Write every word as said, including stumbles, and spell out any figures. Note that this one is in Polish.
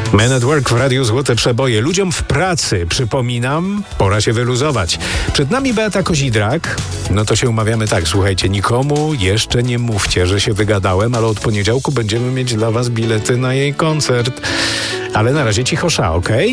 Men at Work w Radiu Złote Przeboje. Ludziom w pracy, przypominam, pora się wyluzować. Przed nami Beata Kozidrak. No to się umawiamy tak, słuchajcie, nikomu jeszcze nie mówcie, że się wygadałem, ale od poniedziałku będziemy mieć dla was bilety na jej koncert. Ale na razie cichosza, okej?